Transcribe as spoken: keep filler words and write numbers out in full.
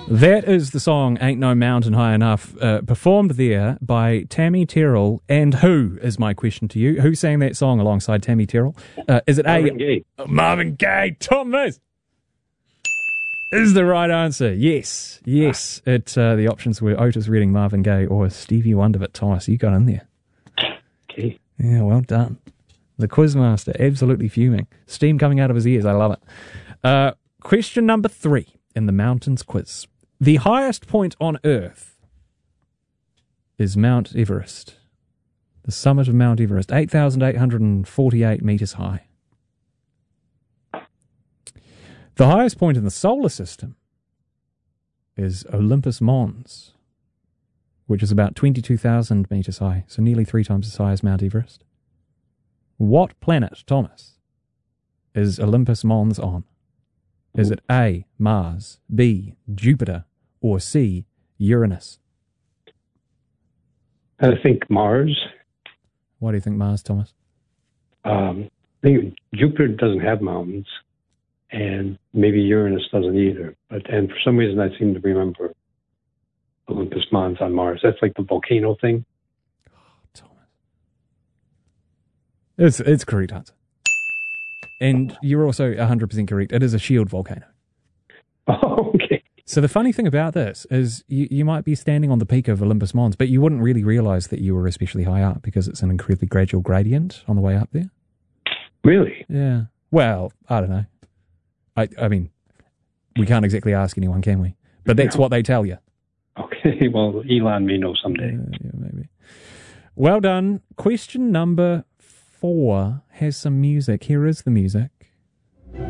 That is the song Ain't No Mountain High Enough, uh, performed there by Tammy Terrell. And who is my question to you? Who sang that song alongside Tammy Terrell? Uh, is it Marvin A? Gaye. Marvin Gaye. Thomas is the right answer. Yes, yes. It uh, the options were Otis Redding, Marvin Gaye, or Stevie Wonder. But Thomas, you got in there. Okay. Yeah, well done. The quizmaster, absolutely fuming. Steam coming out of his ears. I love it. Uh, question number three in the mountains quiz. The highest point on Earth is Mount Everest. The summit of Mount Everest, eight thousand eight hundred forty-eight metres high. The highest point in the solar system is Olympus Mons, which is about twenty-two thousand metres high, so nearly three times as high as Mount Everest. What planet, Thomas, is Olympus Mons on? Is it A, Mars, B, Jupiter, or C, Uranus? I think Mars. Why do you think Mars, Thomas? Um, I think Jupiter doesn't have mountains, and maybe Uranus doesn't either. But and for some reason, I seem to remember Olympus Mons on Mars. That's like the volcano thing. Oh, Thomas. It's, it's correct answer. And you're also one hundred percent correct. It is a shield volcano. Oh, okay. So the funny thing about this is you, you might be standing on the peak of Olympus Mons, but you wouldn't really realise that you were especially high up because it's an incredibly gradual gradient on the way up there. Really? Yeah. Well, I don't know. I I mean, we can't exactly ask anyone, can we? But that's No. what they tell you. Okay. Well, Elon may know someday. Yeah, yeah, maybe. Well done. Question number four has some music. Here is the music.